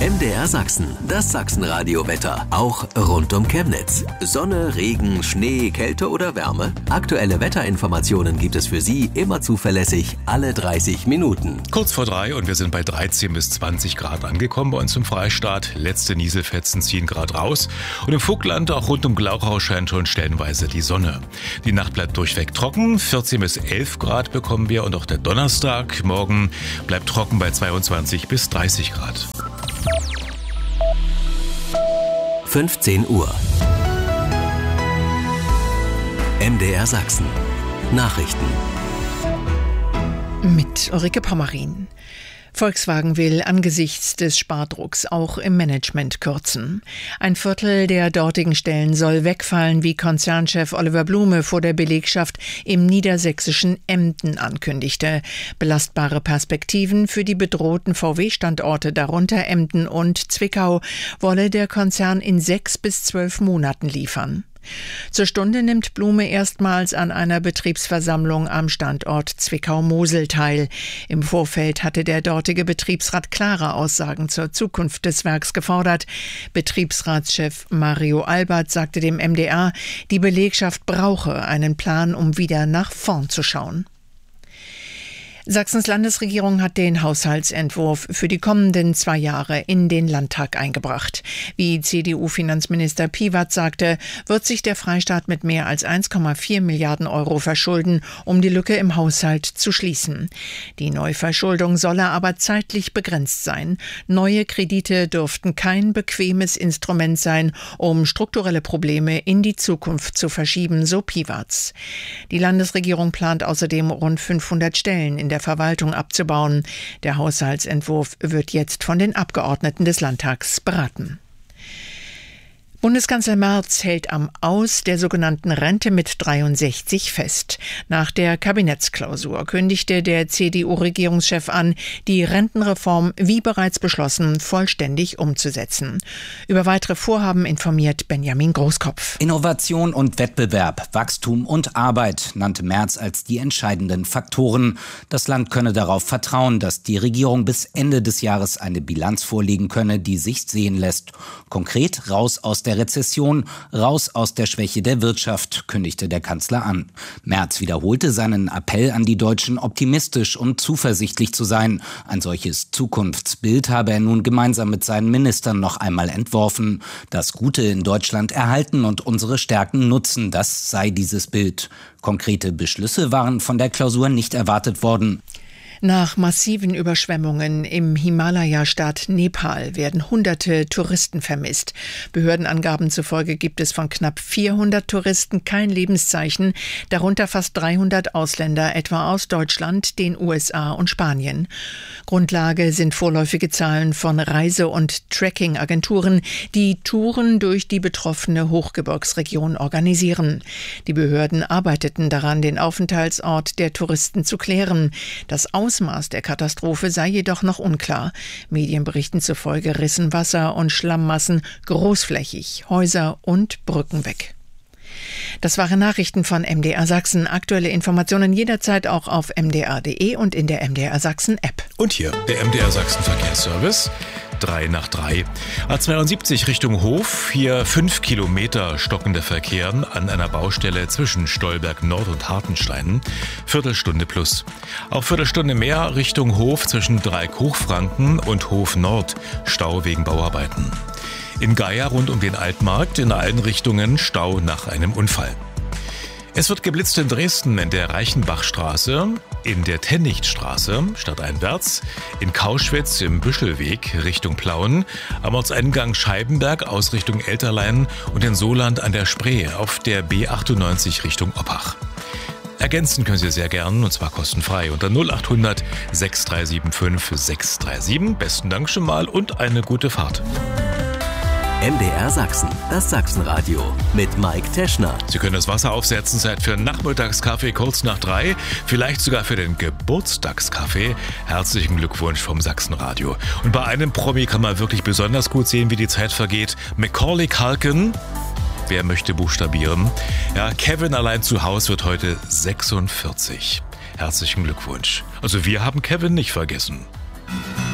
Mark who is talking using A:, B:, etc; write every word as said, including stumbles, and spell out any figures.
A: M D R Sachsen, das Sachsenradio-Wetter. Auch rund um Chemnitz. Sonne, Regen, Schnee, Kälte oder Wärme? Aktuelle Wetterinformationen gibt es für Sie immer zuverlässig alle dreißig Minuten.
B: Kurz vor drei und wir sind bei dreizehn bis zwanzig Grad angekommen bei uns im Freistaat. Letzte Nieselfetzen ziehen gerade raus. Und im Vogtland, auch rund um Glauchau, scheint schon stellenweise die Sonne. Die Nacht bleibt durchweg trocken. vierzehn bis elf Grad bekommen wir. Und auch der Donnerstag morgen bleibt trocken bei zweiundzwanzig bis dreißig Grad.
A: fünfzehn Uhr. M D R Sachsen. Nachrichten.
C: Mit Ulrike Pommerin. Volkswagen will angesichts des Spardrucks auch im Management kürzen. Ein Viertel der dortigen Stellen soll wegfallen, wie Konzernchef Oliver Blume vor der Belegschaft im niedersächsischen Emden ankündigte. Belastbare Perspektiven für die bedrohten V W-Standorte, darunter Emden und Zwickau, wolle der Konzern in sechs bis zwölf Monaten liefern. Zur Stunde nimmt Blume erstmals an einer Betriebsversammlung am Standort Zwickau-Mosel teil. Im Vorfeld hatte der dortige Betriebsrat klare Aussagen zur Zukunft des Werks gefordert. Betriebsratschef Mario Albert sagte dem M D R, die Belegschaft brauche einen Plan, um wieder nach vorn zu schauen. Sachsens Landesregierung hat den Haushaltsentwurf für die kommenden zwei Jahre in den Landtag eingebracht. Wie C D U-Finanzminister Piewatz sagte, wird sich der Freistaat mit mehr als eins Komma vier Milliarden Euro verschulden, um die Lücke im Haushalt zu schließen. Die Neuverschuldung solle aber zeitlich begrenzt sein. Neue Kredite dürften kein bequemes Instrument sein, um strukturelle Probleme in die Zukunft zu verschieben, so Piewatz. Die Landesregierung plant außerdem rund fünfhundert Stellen in der Verwaltung abzubauen. Der Haushaltsentwurf wird jetzt von den Abgeordneten des Landtags beraten. Bundeskanzler Merz hält am Aus der sogenannten Rente mit dreiundsechzig fest. Nach der Kabinettsklausur kündigte der C D U-Regierungschef an, die Rentenreform, wie bereits beschlossen, vollständig umzusetzen. Über weitere Vorhaben informiert Benjamin Großkopf.
D: Innovation und Wettbewerb, Wachstum und Arbeit nannte Merz als die entscheidenden Faktoren. Das Land könne darauf vertrauen, dass die Regierung bis Ende des Jahres eine Bilanz vorlegen könne, die sich sehen lässt. Konkret raus aus der Der Rezession, raus aus der Schwäche der Wirtschaft, kündigte der Kanzler an. Merz wiederholte seinen Appell an die Deutschen, optimistisch und zuversichtlich zu sein. Ein solches Zukunftsbild habe er nun gemeinsam mit seinen Ministern noch einmal entworfen. Das Gute in Deutschland erhalten und unsere Stärken nutzen, das sei dieses Bild. Konkrete Beschlüsse waren von der Klausur nicht erwartet worden.
C: Nach massiven Überschwemmungen im Himalaya-Staat Nepal werden hunderte Touristen vermisst. Behördenangaben zufolge gibt es von knapp vierhundert Touristen kein Lebenszeichen, darunter fast dreihundert Ausländer, etwa aus Deutschland, den U S A und Spanien. Grundlage sind vorläufige Zahlen von Reise- und Tracking-Agenturen, die Touren durch die betroffene Hochgebirgsregion organisieren. Die Behörden arbeiteten daran, den Aufenthaltsort der Touristen zu klären. Das Das Ausmaß der Katastrophe sei jedoch noch unklar. Medienberichten zufolge rissen Wasser- und Schlammmassen großflächig Häuser und Brücken weg. Das waren Nachrichten von M D R Sachsen. Aktuelle Informationen jederzeit auch auf m d r punkt d e und in der M D R Sachsen App.
B: Und hier der M D R Sachsen Verkehrsservice. Drei nach drei. A zweiundsiebzig Richtung Hof. Hier fünf Kilometer stockender Verkehr an einer Baustelle zwischen Stolberg Nord und Hartenstein. Viertelstunde plus. Auch Viertelstunde mehr Richtung Hof zwischen Dreieck-Hochfranken und Hof Nord. Stau wegen Bauarbeiten. In Geier rund um den Altmarkt in allen Richtungen Stau nach einem Unfall. Es wird geblitzt in Dresden in der Reichenbachstraße, in der Tennichtstraße stadteinwärts, in Kauschwitz im Büschelweg Richtung Plauen, am Ortseingang Scheibenberg aus Richtung Elterlein und in Soland an der Spree auf der B achtundneunzig Richtung Oppach. Ergänzen können Sie sehr gern, und zwar kostenfrei unter null acht hundert sechs drei sieben fünf sechs drei sieben. Besten Dank schon mal und eine gute Fahrt.
A: M D R Sachsen, das Sachsenradio mit Mike Teschner.
B: Sie können das Wasser aufsetzen, Zeit für einen Nachmittagskaffee kurz nach drei, vielleicht sogar für den Geburtstagskaffee. Herzlichen Glückwunsch vom Sachsenradio. Und bei einem Promi kann man wirklich besonders gut sehen, wie die Zeit vergeht. Macaulay Culkin, wer möchte buchstabieren? Ja, Kevin allein zu Hause wird heute sechsundvierzig. Herzlichen Glückwunsch. Also wir haben Kevin nicht vergessen.